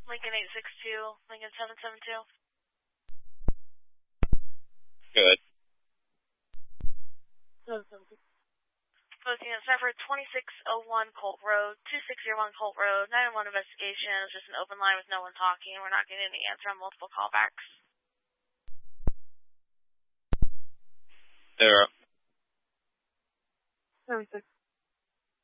Lincoln 862, Lincoln 772. Good. 772. Posting at Cypher 2601 Colt Road, 2601 Colt Road, 911 investigation. It's just an open line with no one talking. We're not getting any answer on multiple callbacks. 0. 76.